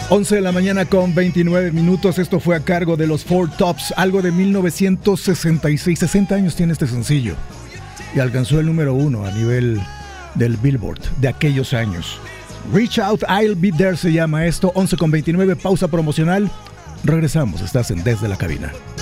11 de la mañana con 29 minutos. Esto fue a cargo de los Four Tops, algo de 1966. 60 años tiene este sencillo y alcanzó el número 1 a nivel del Billboard de aquellos años. Reach Out, I'll Be There se llama esto. 11 con 29, pausa promocional. Regresamos, estás en Desde la Cabina.